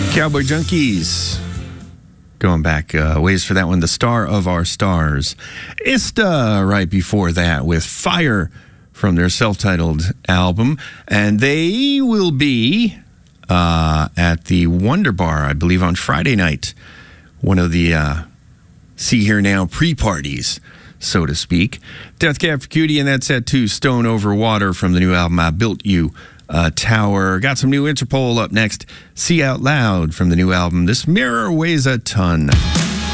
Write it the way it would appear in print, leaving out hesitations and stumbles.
Cowboy Junkies. Going back ways for that one. The Star of Our Stars. Ista right before that with Fire from their self-titled album. And they will be at the Wonder Bar, I believe, on Friday night. One of the See Here Now pre-parties, so to speak. Death Cab for Cutie, and that's set to Stone Over Water from the new album I Built You Tower. Got some new Interpol up next. See Out Loud from the new album This Mirror Weighs a Ton.